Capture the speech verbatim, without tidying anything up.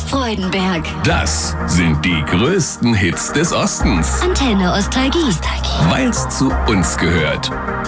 aus Freudenberg. Das sind die größten Hits des Ostens. Antenne Ostalgie. Weil's zu uns gehört.